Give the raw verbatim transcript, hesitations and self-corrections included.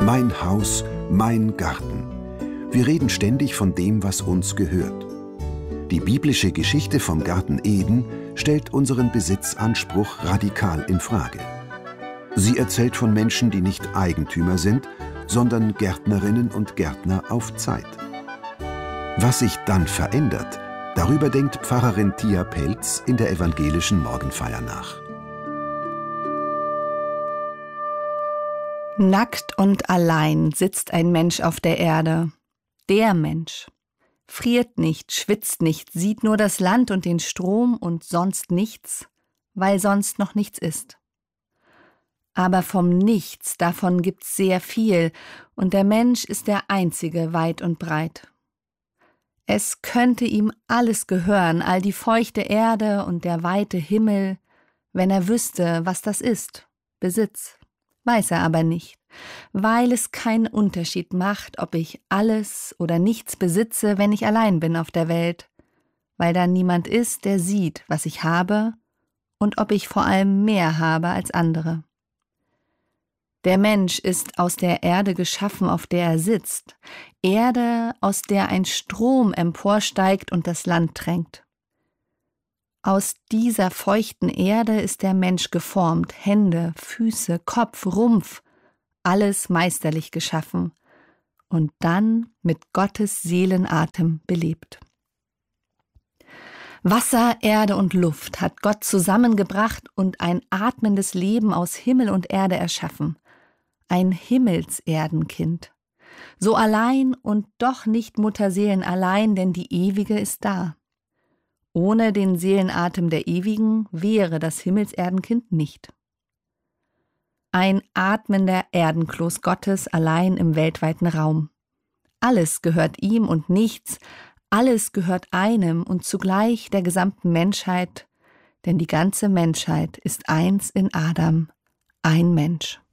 Mein Haus, mein Garten. Wir reden ständig von dem, was uns gehört. Die biblische Geschichte vom Garten Eden stellt unseren Besitzanspruch radikal in Frage. Sie erzählt von Menschen, die nicht Eigentümer sind, sondern Gärtnerinnen und Gärtner auf Zeit. Was sich dann verändert, darüber denkt Pfarrerin Tia Pelz in der evangelischen Morgenfeier nach. Nackt und allein sitzt ein Mensch auf der Erde. Der Mensch. Friert nicht, schwitzt nicht, sieht nur das Land und den Strom und sonst nichts, weil sonst noch nichts ist. Aber vom Nichts, davon gibt's sehr viel, und der Mensch ist der einzige weit und breit. Es könnte ihm alles gehören, all die feuchte Erde und der weite Himmel, wenn er wüsste, was das ist, Besitz. Weiß er aber nicht, weil es keinen Unterschied macht, ob ich alles oder nichts besitze, wenn ich allein bin auf der Welt, weil da niemand ist, der sieht, was ich habe und ob ich vor allem mehr habe als andere. Der Mensch ist aus der Erde geschaffen, auf der er sitzt, Erde, aus der ein Strom emporsteigt und das Land tränkt. Aus dieser feuchten Erde ist der Mensch geformt, Hände, Füße, Kopf, Rumpf, alles meisterlich geschaffen und dann mit Gottes Seelenatem belebt. Wasser, Erde und Luft hat Gott zusammengebracht und ein atmendes Leben aus Himmel und Erde erschaffen. Ein Himmelserdenkind. So allein und doch nicht Mutterseelen allein, denn die Ewige ist da. Ohne den Seelenatem der Ewigen wäre das Himmelserdenkind nicht. Ein atmender Erdenkloß Gottes allein im weltweiten Raum. Alles gehört ihm und nichts, alles gehört einem und zugleich der gesamten Menschheit, denn die ganze Menschheit ist eins in Adam, ein Mensch.